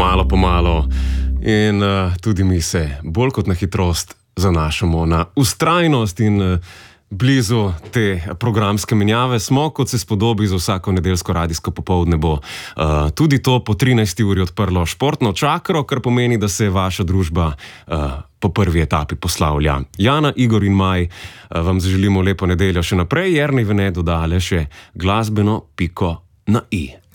malo po malo in tudi mi se bolj kot na hitrost zanašamo na vztrajnost in blizu te programske menjave smo, kot se spodobi za vsako nedeljsko radijsko popoldne bo tudi to po 13. uri odprlo športno čakro, kar pomeni, da se vaša družba po prvi etapi poslavlja. Jana, Igor in Maj vam zaželimo lepo nedeljo še naprej, Jernej Vene dodale še glasbeno piko na i.